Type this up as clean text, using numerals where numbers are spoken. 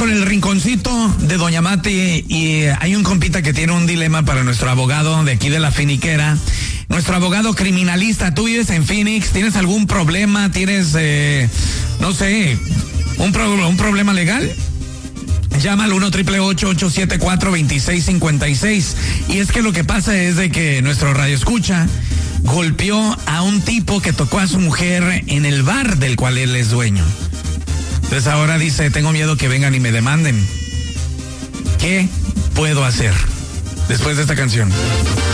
con el rinconcito de Doña Mati y hay un compita que tiene un dilema para nuestro abogado de aquí de la Finiquera. Nuestro abogado criminalista, tú vives en Phoenix, ¿tienes algún problema? ¿Tienes, no sé, un problema legal? Llama al 1-888-874-2656. Y es que lo que pasa es de que nuestro radioescucha golpeó a un tipo que tocó a su mujer en el bar del cual él es dueño. Entonces ahora dice, tengo miedo que vengan y me demanden. ¿Qué puedo hacer? Después de esta canción.